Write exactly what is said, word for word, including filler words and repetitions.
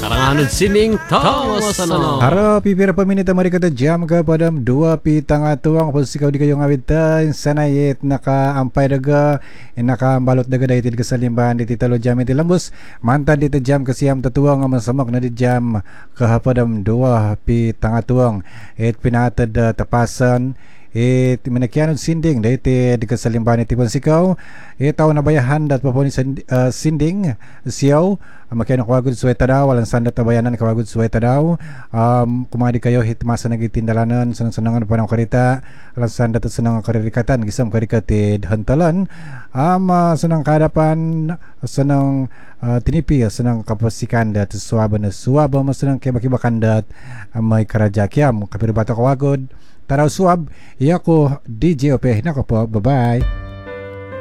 Karanganan sining Thomas ano. Haro, pipira pa minita mari kata jam ka padam dua pitang atuang posikaw di kayong awitan sanayet nakaampay daga nakabalot daga daytid ka salimbahan di titalo jam iti lambos mantan di jam kasiyam tatuang nga masamak na di jam kahapadam dua pitang atuang et pinatad uh, tapasan it minakyanon sinding daytid ka salimbahan iti pansikaw itaw na bayahan dat paponi uh, sinding siyaw makyan kawagod suweta daw walang sandat na bayanan kawagod suweta daw um, kumadi kayo hitmasa nagitindalanan sanang-sanangan pa ng karita walang sandat at sanang karirikatan gisam karikatid hantalan um, uh, sanang kadapan sanang uh, tinipi sanang kapasikandat suwaba na suwaba masanang kibakibakandat um, may karajakyam kapiribata kawagod taraw suwab iya ko D J Ope nako po bye bye.